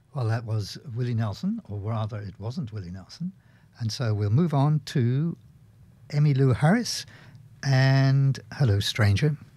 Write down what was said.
Well, that was Willie Nelson, or rather, it wasn't Willie Nelson. And so we'll move on to Emmylou Harris and Hello, Stranger.